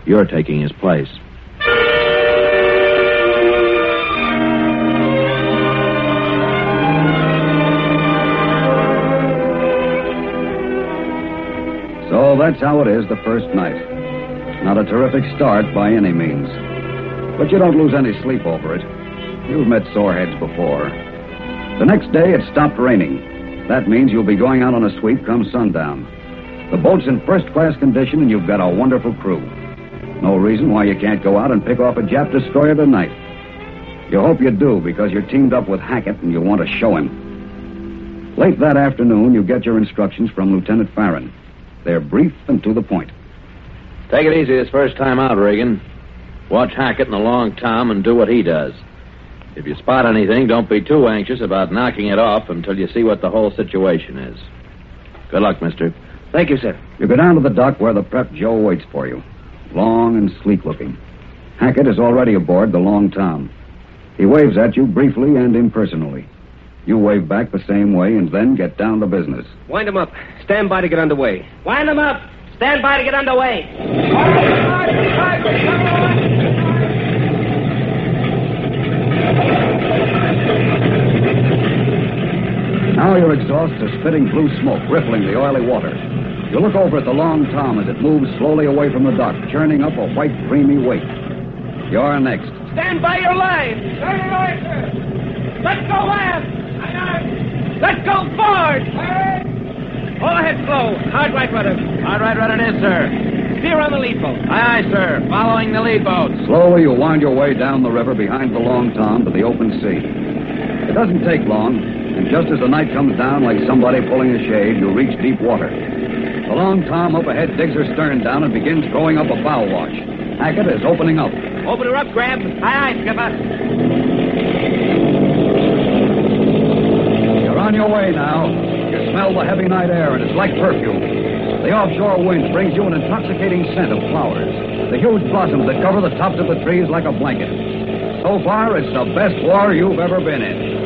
You're taking his place. So that's how it is the first night. Not a terrific start by any means. But you don't lose any sleep over it. You've met sore heads before. The next day, it stopped raining. That means you'll be going out on a sweep come sundown. The boat's in first-class condition, and you've got a wonderful crew. No reason why you can't go out and pick off a Jap destroyer tonight. You hope you do, because you're teamed up with Hackett, and you want to show him. Late that afternoon, you get your instructions from Lieutenant Farron. They're brief and to the point. Take it easy this first time out, Regan. Watch Hackett and the Long Tom and do what he does. If you spot anything, don't be too anxious about knocking it off until you see what the whole situation is. Good luck, mister. Thank you, sir. You go down to the dock where the Prep Joe waits for you. Long and sleek-looking. Hackett is already aboard the Long Tom. He waves at you briefly and impersonally. You wave back the same way and then get down to business. Wind them up. Stand by to get underway. Wind them up. Stand by to get underway. Now your exhaust is spitting blue smoke, rippling the oily water. You look over at the Long Tom as it moves slowly away from the dock, churning up a white, creamy wake. You're next. Stand by your line. Stand by, sir. Let's go aft. Let's go forward. All ahead slow. Hard right rudder. Hard right rudder it is, sir. Steer on the lead boat. Aye, aye, sir. Following the lead boat. Slowly you wind your way down the river behind the Long Tom to the open sea. It doesn't take long, and just as the night comes down like somebody pulling a shade, you reach deep water. The Long Tom up ahead digs her stern down and begins throwing up a bow watch. Hackett is opening up. Open her up, Grab. Aye, aye, skipper. You're on your way now. You smell the heavy night air, and it's like perfume. The offshore wind brings you an intoxicating scent of flowers. The huge blossoms that cover the tops of the trees like a blanket. So far, it's the best war you've ever been in.